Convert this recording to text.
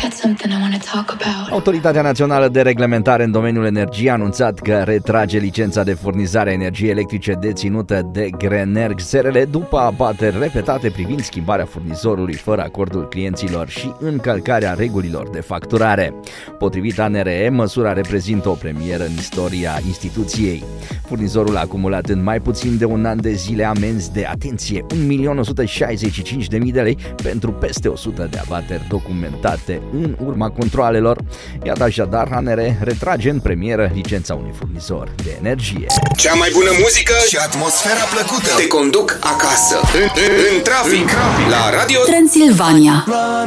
Autoritatea Națională de Reglementare în domeniul energiei a anunțat că retrage licența de furnizare a energiei electrice deținută de Grenerg SRL după abateri repetate privind schimbarea furnizorului fără acordul clienților și încălcarea regulilor de facturare. Potrivit ANRE, măsura reprezintă o premieră în istoria instituției. Furnizorul a acumulat în mai puțin de un an de zile amenzi de, atenție, 1.165.000 de lei pentru peste 100 de abateri documentate în urma controalelor. Iată așadar, ANRE retrage în premieră licența unui furnizor de energie. Cea mai bună muzică și atmosfera plăcută te conduc acasă, în trafic, la Radio Transilvania.